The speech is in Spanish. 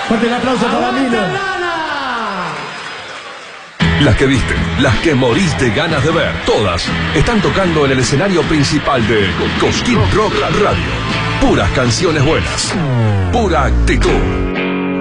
Fuerte el aplauso para Milo. Las que viste, las que morís de ganas de ver, todas están tocando en el escenario principal de Cosquín Rock Radio. Puras canciones buenas, pura actitud.